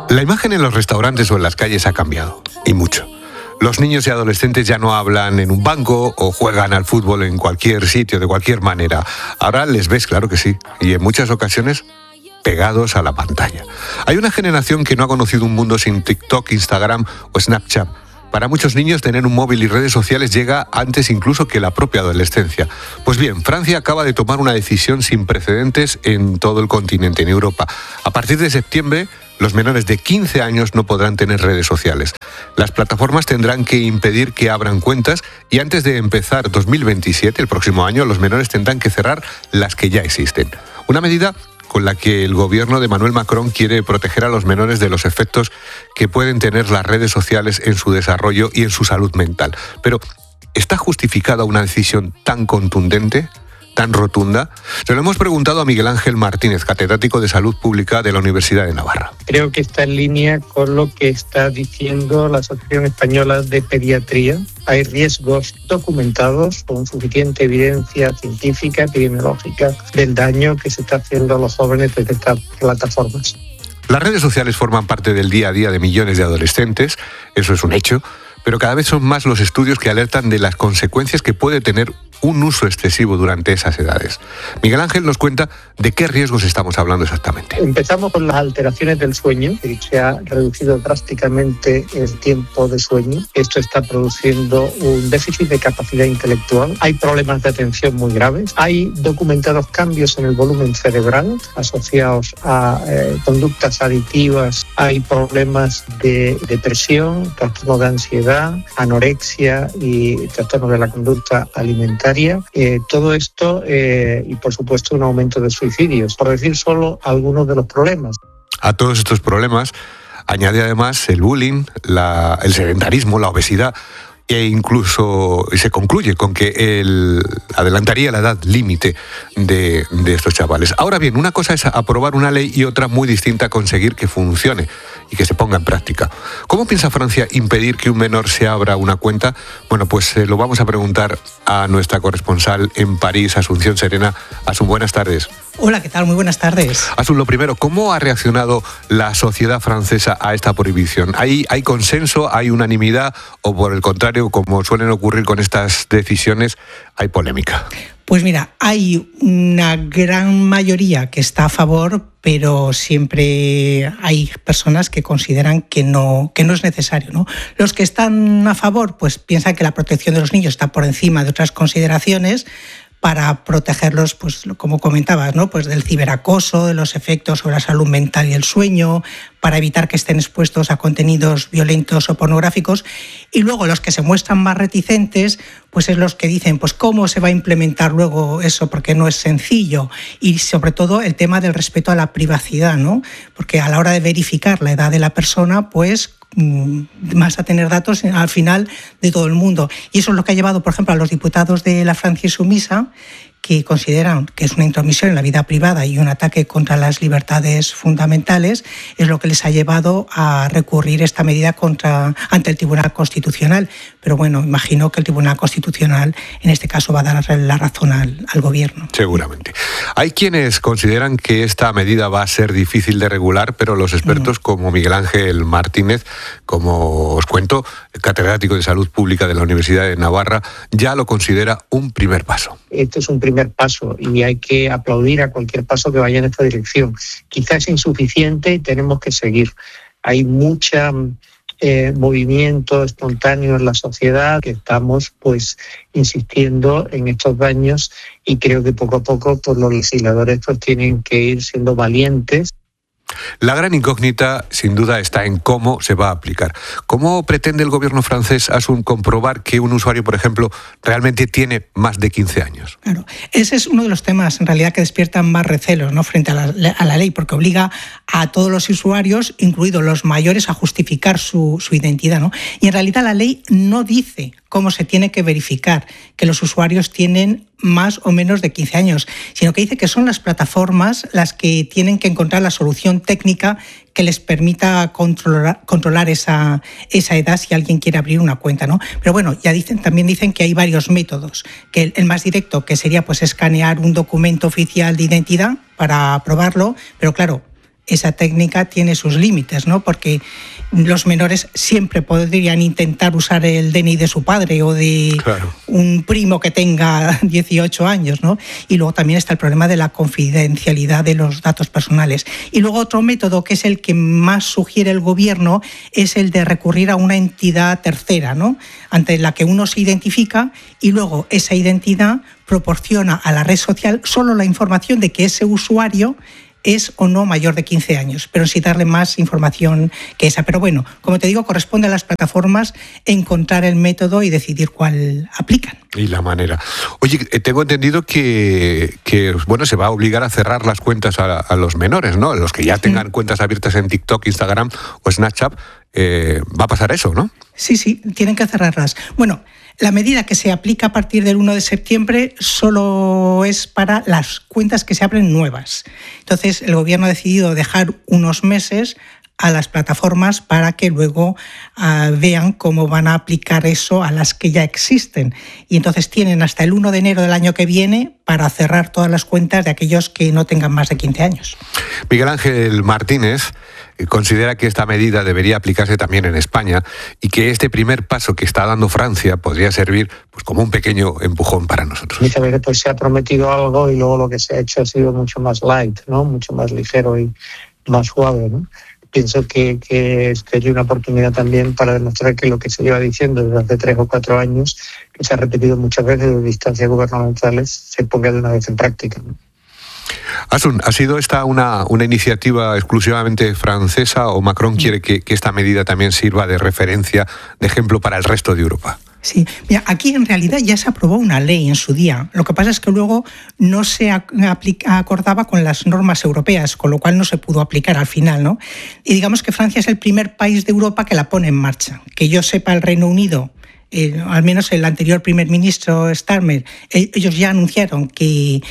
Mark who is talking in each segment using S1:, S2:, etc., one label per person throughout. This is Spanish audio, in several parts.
S1: La imagen en los restaurantes o en las calles ha cambiado, y mucho. Los niños y adolescentes ya no hablan en un banco o juegan al fútbol en cualquier sitio, de cualquier manera. Ahora les ves, claro que sí, y en muchas ocasiones pegados a la pantalla. Hay una generación que no ha conocido un mundo sin TikTok, Instagram o Snapchat. Para muchos niños tener un móvil y redes sociales llega antes incluso que la propia adolescencia. Pues bien, Francia acaba de tomar una decisión sin precedentes en todo el continente, en Europa. A partir de septiembre, los menores de 15 años no podrán tener redes sociales. Las plataformas tendrán que impedir que abran cuentas y antes de empezar 2027, el próximo año, los menores tendrán que cerrar las que ya existen. Una medida con la que el gobierno de Emmanuel Macron quiere proteger a los menores de los efectos que pueden tener las redes sociales en su desarrollo y en su salud mental. Pero, ¿está justificada una decisión tan contundente, tan rotunda? Se lo hemos preguntado a Miguel Ángel Martínez, catedrático de Salud Pública de la Universidad de Navarra.
S2: Creo que está en línea con lo que está diciendo la Asociación Española de Pediatría. Hay riesgos documentados con suficiente evidencia científica, epidemiológica, del daño que se está haciendo a los jóvenes desde estas plataformas.
S1: Las redes sociales forman parte del día a día de millones de adolescentes, eso es un hecho, pero cada vez son más los estudios que alertan de las consecuencias que puede tener un uso excesivo durante esas edades. Miguel Ángel nos cuenta de qué riesgos estamos hablando exactamente.
S2: Empezamos con las alteraciones del sueño. Se ha reducido drásticamente el tiempo de sueño. Esto está produciendo un déficit de capacidad intelectual. Hay problemas de atención muy graves. Hay documentados cambios en el volumen cerebral asociados a conductas adictivas. Hay problemas de depresión, trastorno de ansiedad, anorexia y trastorno de la conducta alimentaria. Todo esto y por supuesto un aumento de suicidios, por decir solo algunos de los problemas.
S1: A todos estos problemas añade además el bullying, el sedentarismo, la obesidad e incluso se concluye con que adelantaría la edad límite de estos chavales. Ahora bien, una cosa es aprobar una ley y otra muy distinta conseguir que funcione y que se ponga en práctica. ¿Cómo piensa Francia impedir que un menor se abra una cuenta? Bueno, pues lo vamos a preguntar a nuestra corresponsal en París, Asunción Serena. Asun, buenas tardes.
S3: Hola, ¿qué tal? Muy buenas tardes.
S1: Asun, lo primero, ¿cómo ha reaccionado la sociedad francesa a esta prohibición? ¿Hay consenso, hay unanimidad o por el contrario, como suelen ocurrir con estas decisiones, hay polémica?
S3: Pues mira, hay una gran mayoría que está a favor, pero siempre hay personas que consideran que no es necesario, ¿no? Los que están a favor, pues piensan que la protección de los niños está por encima de otras consideraciones, para protegerlos, pues como comentabas, ¿no? Pues del ciberacoso, de los efectos sobre la salud mental y el sueño, para evitar que estén expuestos a contenidos violentos o pornográficos. Y luego los que se muestran más reticentes, pues es los que dicen, pues cómo se va a implementar luego eso, porque no es sencillo. Y sobre todo el tema del respeto a la privacidad, ¿no? Porque a la hora de verificar la edad de la persona, pues vas a tener datos al final de todo el mundo. Y eso es lo que ha llevado, por ejemplo, a los diputados de la Francia Insumisa, que consideran que es una intromisión en la vida privada y un ataque contra las libertades fundamentales, es lo que les ha llevado a recurrir esta medida ante el Tribunal Constitucional. Pero bueno, imagino que el Tribunal Constitucional en este caso va a dar la razón al gobierno.
S1: Seguramente. Hay quienes consideran que esta medida va a ser difícil de regular, pero los expertos como Miguel Ángel Martínez, como os cuento, catedrático de Salud Pública de la Universidad de Navarra, ya lo considera un primer paso.
S2: Este es un primer paso y hay que aplaudir a cualquier paso que vaya en esta dirección. Quizás es insuficiente y tenemos que seguir. Hay mucha movimiento espontáneo en la sociedad que estamos pues insistiendo en estos daños y creo que poco a poco pues, los legisladores pues, tienen que ir siendo valientes.
S1: La gran incógnita, sin duda, está en cómo se va a aplicar. ¿Cómo pretende el gobierno francés, Asun, comprobar que un usuario, por ejemplo, realmente tiene más de 15 años?
S3: Claro, ese es uno de los temas, en realidad, que despiertan más recelos, ¿no?, frente a la ley, porque obliga a todos los usuarios, incluidos los mayores, a justificar su identidad, ¿no? Y en realidad la ley no dice cómo se tiene que verificar que los usuarios tienen más o menos de 15 años, sino que dice que son las plataformas las que tienen que encontrar la solución técnica que les permita controlar esa edad si alguien quiere abrir una cuenta, ¿no? Pero bueno, también dicen que hay varios métodos, que el más directo, que sería pues escanear un documento oficial de identidad para probarlo, pero claro, esa técnica tiene sus límites, ¿no? Porque los menores siempre podrían intentar usar el DNI de su padre o de un primo que tenga 18 años, ¿no? Y luego también está el problema de la confidencialidad de los datos personales. Y luego otro método, que es el que más sugiere el gobierno, es el de recurrir a una entidad tercera, ¿no? Ante la que uno se identifica y luego esa identidad proporciona a la red social solo la información de que ese usuario es o no mayor de 15 años, pero sin darle más información que esa. Pero bueno, como te digo, corresponde a las plataformas encontrar el método y decidir cuál aplican.
S1: Y la manera. Oye, tengo entendido que bueno, se va a obligar a cerrar las cuentas a los menores, ¿no? Los que ya tengan cuentas abiertas en TikTok, Instagram o Snapchat, va a pasar eso, ¿no?
S3: Sí, tienen que cerrarlas. Bueno, la medida que se aplica a partir del 1 de septiembre solo es para las cuentas que se abren nuevas. Entonces, el gobierno ha decidido dejar unos meses a las plataformas para que luego vean cómo van a aplicar eso a las que ya existen. Y entonces tienen hasta el 1 de enero del año que viene para cerrar todas las cuentas de aquellos que no tengan más de 15 años.
S1: Miguel Ángel Martínez considera que esta medida debería aplicarse también en España y que este primer paso que está dando Francia podría servir pues como un pequeño empujón para nosotros.
S2: Dice que pues se ha prometido algo y luego lo que se ha hecho ha sido mucho más light, ¿no? Mucho más ligero y más suave, ¿no? Pienso que hay una oportunidad también para demostrar que lo que se lleva diciendo desde hace 3 o 4 años, que se ha repetido muchas veces de distancias gubernamentales, se ponga de una vez en práctica, ¿no?
S1: Asun, ¿ha sido esta una iniciativa exclusivamente francesa o Macron quiere que esta medida también sirva de referencia, de ejemplo para el resto de Europa?
S3: Sí, mira, aquí en realidad ya se aprobó una ley en su día. Lo que pasa es que luego no se acordaba con las normas europeas, con lo cual no se pudo aplicar al final, ¿no? Y digamos que Francia es el primer país de Europa que la pone en marcha. Que yo sepa, el Reino Unido, al menos el anterior primer ministro Starmer, ellos ya anunciaron de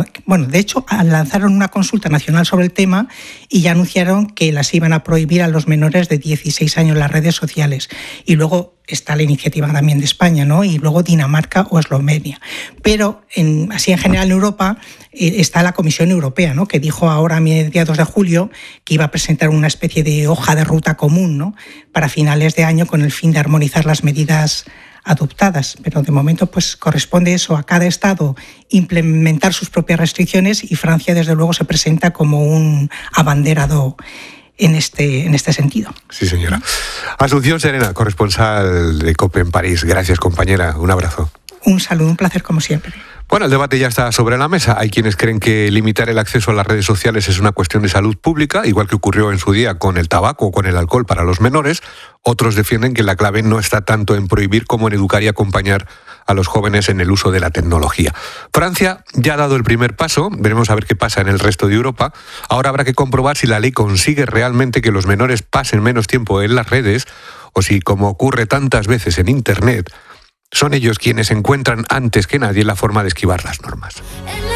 S3: hecho lanzaron una consulta nacional sobre el tema y ya anunciaron que las iban a prohibir a los menores de 16 años en las redes sociales. Y luego está la iniciativa también de España, ¿no? Y luego Dinamarca o Eslovenia. Pero así en general en Europa está la Comisión Europea, ¿no? Que dijo ahora a mediados de julio que iba a presentar una especie de hoja de ruta común, ¿no? Para finales de año con el fin de armonizar las medidas adoptadas, pero de momento pues corresponde eso a cada estado implementar sus propias restricciones y Francia desde luego se presenta como un abanderado en este sentido.
S1: Sí, señora. Asunción Serena, corresponsal de COPE en París. Gracias, compañera. Un abrazo.
S3: Un saludo, un placer como siempre.
S1: Bueno, el debate ya está sobre la mesa. Hay quienes creen que limitar el acceso a las redes sociales es una cuestión de salud pública, igual que ocurrió en su día con el tabaco o con el alcohol para los menores. Otros defienden que la clave no está tanto en prohibir como en educar y acompañar a los jóvenes en el uso de la tecnología. Francia ya ha dado el primer paso, veremos a ver qué pasa en el resto de Europa. Ahora habrá que comprobar si la ley consigue realmente que los menores pasen menos tiempo en las redes o si, como ocurre tantas veces en Internet, son ellos quienes encuentran antes que nadie la forma de esquivar las normas.